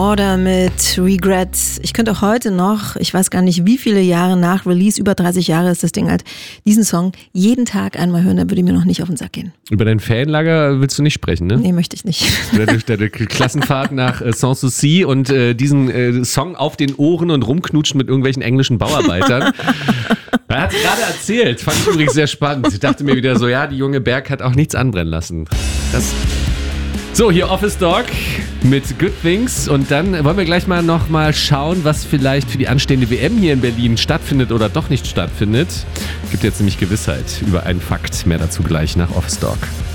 Oder mit Regret. Ich könnte auch heute noch, ich weiß gar nicht wie viele Jahre nach Release, über 30 Jahre ist das Ding alt, diesen Song jeden Tag einmal hören, da würde mir noch nicht auf den Sack gehen. Über dein Fanlager willst du nicht sprechen, ne? Nee, möchte ich nicht. Deine Klassenfahrt nach Sanssouci und diesen Song auf den Ohren und rumknutschen mit irgendwelchen englischen Bauarbeitern. Er hat es gerade erzählt, fand ich übrigens sehr spannend. Ich dachte mir wieder so, ja, die junge Berg hat auch nichts anbrennen lassen. So, hier Office Dog mit Good Things und dann wollen wir gleich noch mal schauen, was vielleicht für die anstehende WM hier in Berlin stattfindet oder doch nicht stattfindet. Gibt jetzt nämlich Gewissheit über einen Fakt. Mehr dazu gleich nach Office Dog.